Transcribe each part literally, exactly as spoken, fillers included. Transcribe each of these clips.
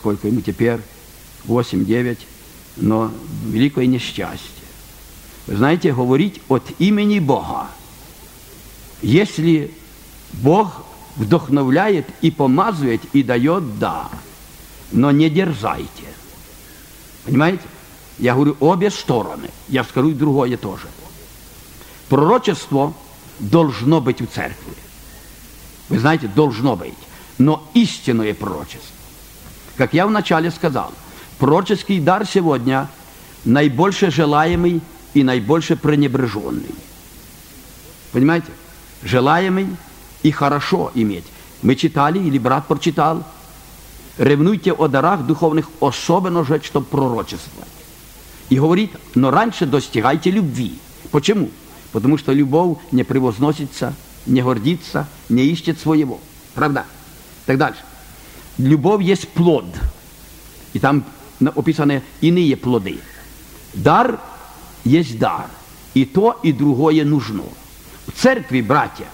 сколько ему теперь, восемь-девять, но великое несчастье. Вы знаете, говорить от имени Бога, если Бог вдохновляет и помазывает, и дает, да, но не дерзайте. Понимаете? Я говорю обе стороны, я скажу и другое тоже. Пророчество должно быть у церкви. Вы знаете, должно быть, но истинное пророчество. Как я вначале сказал, пророческий дар сегодня наибольше желаемый и наибольше пренебреженный. Понимаете? Желаемый и хорошо иметь. Мы читали, или брат прочитал, ревнуйте о дарах духовных, особенно же, чтобы пророчествовать. И говорит, но раньше достигайте любви. Почему? Потому что любовь не превозносится, не гордится, не ищет своего. Правда? Так дальше. Любовь есть плод. И там описаны иные плоды. Дар есть дар. И то, и другое нужно. В церкви, братья,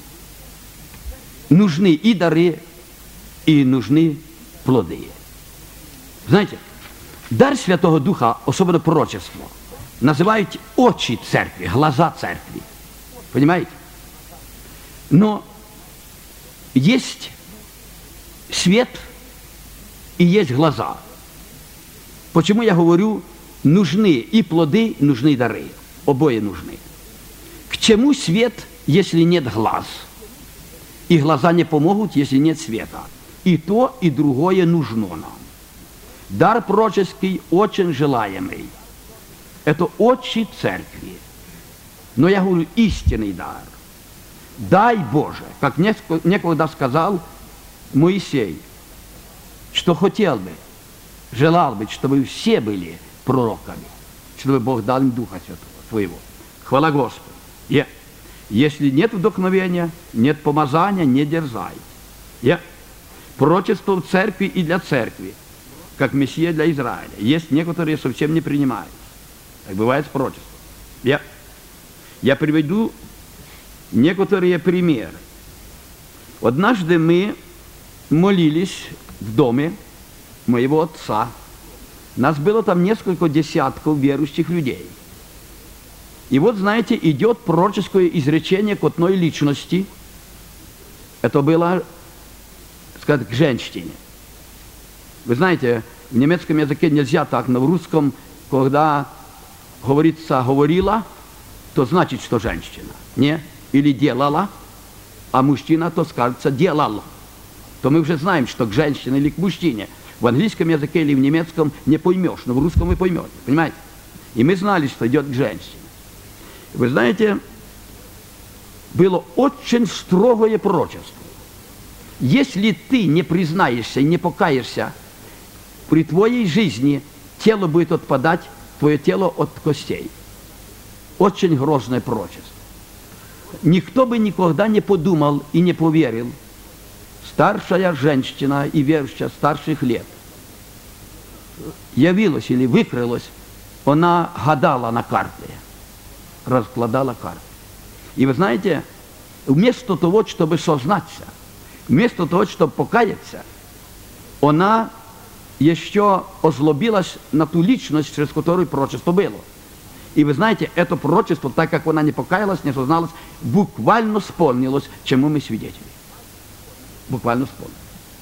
нужны и дары, и нужны плоды. Знаете, дар Святого Духа, особенно пророчество, называют очи церкви, глаза церкви. Понимаете? Но есть свет и есть глаза. Почему я говорю, нужны и плоды, нужны дары. Обои нужны. К чему свет, если нет глаз? И глаза не помогут, если нет света. И то, и другое нужно нам. Дар пророческий очень желаемый. Это очи церкви. Но я говорю, истинный дар. Дай Боже, как некогда сказал Моисей, что хотел бы, желал бы, чтобы все были пророками, чтобы Бог дал им Духа Святого своего. Хвала Господу. И если нет вдохновения, нет помазания, не дерзай. И пророчество в церкви и для церкви, как Мессия для Израиля. Есть некоторые совсем не принимают. Так бывает с пророчеством. Я, я приведу некоторые примеры. Однажды мы молились в доме моего отца. Нас было там несколько десятков верующих людей. И вот, знаете, идет пророческое изречение к одной личности. Это было, сказать, к женщине. Вы знаете, в немецком языке нельзя так, но в русском, когда говорится «говорила», то значит, что женщина. Не? Или «делала», а мужчина, то скажется «делал». То мы уже знаем, что к женщине или к мужчине. В английском языке или в немецком не поймешь, но в русском вы поймете. Понимаете? И мы знали, что идет к женщине. Вы знаете, было очень строгое пророчество. Если ты не признаешься и не покаешься, при твоей жизни тело будет отпадать, твое тело от костей. Очень грозное пророчество. Никто бы никогда не подумал и не поверил. Старшая женщина и верующая старших лет явилась или выкрылась, она гадала на карте, раскладала карты. И вы знаете, вместо того, чтобы сознаться, вместо того, чтобы покаяться, она еще озлобилась на ту личность, через которую пророчество было. И вы знаете, это пророчество, так как она не покаялась, не созналась, буквально исполнилось, чему мы свидетели. Буквально исполнилось.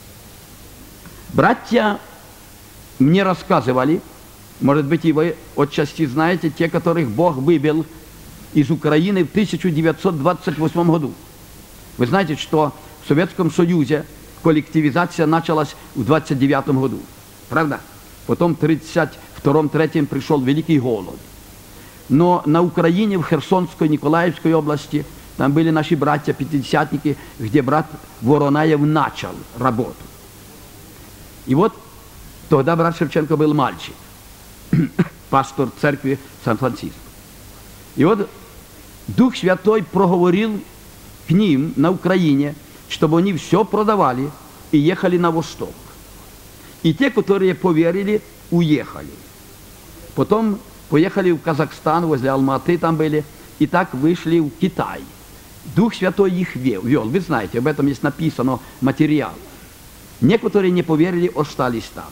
Братья мне рассказывали, может быть, и вы отчасти знаете, те, которых Бог вывел из Украины в тысяча девятьсот двадцать восьмом году. Вы знаете, что в Советском Союзе коллективизация началась в двадцать девятом году. Правда? Потом в тридцать втором тридцать третьем пришел Великий голод. Но на Украине, в Херсонской, Николаевской области, там были наши братья-пятидесятники, где брат Воронаев начал работу. И вот тогда брат Шевченко был мальчик, пастор церкви Сан-Франциско. И вот Дух Святой проговорил к ним на Украине, чтобы они все продавали и ехали на восток. И те, которые поверили, уехали. Потом поехали в Казахстан, возле Алматы там были, и так вышли в Китай. Дух Святой их вел. Вы знаете, об этом есть написано материал. Некоторые не поверили, остались там.